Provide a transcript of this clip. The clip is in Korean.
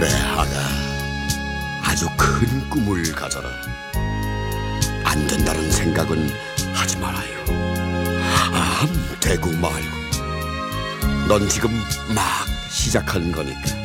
그래, 아가. 아주 큰 꿈을 가져라. 안 된다는 생각은 하지 말아요. 되고 말고. 넌 지금 막 시작하는 거니까.